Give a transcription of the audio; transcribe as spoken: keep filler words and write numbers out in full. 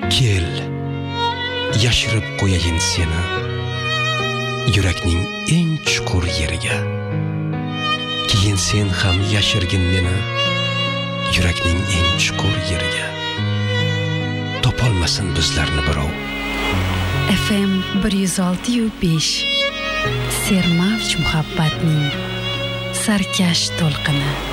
Kel, yashirib qo'yayin seni yurakning eng chuqur yeriga. Keyin sen ham yashirgin meni yurakning eng chuqur yeriga. Topolmasin bizlarni birov. F M bir yuz olti nuqta besh Sermavj muhabbatning sarkash to'lqini.